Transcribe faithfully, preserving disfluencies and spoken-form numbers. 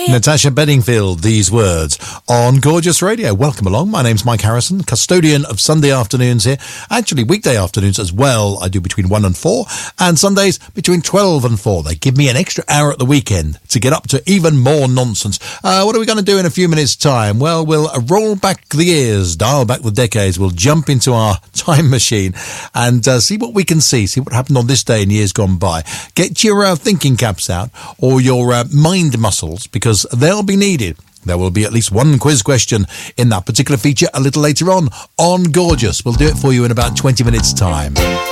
Natasha Bedingfield, these words on Gorgeous Radio. Welcome along. My name's Mike Harrison, custodian of Sunday afternoons here. Actually, weekday afternoons as well. I do between one and four, and Sundays between twelve and four. They give me an extra hour at the weekend to get up to even more nonsense. Uh, what are we going to do in a few minutes' time? Well, we'll uh, roll back the years, dial back the decades. We'll jump into our time machine and uh, see what we can see, see what happened on this day in years gone by. Get your uh, thinking caps out or your uh, mind muscles, because they'll be needed. There will be at least one quiz question in that particular feature a little later on on Gorgeous. We'll do it for you in about twenty minutes' time.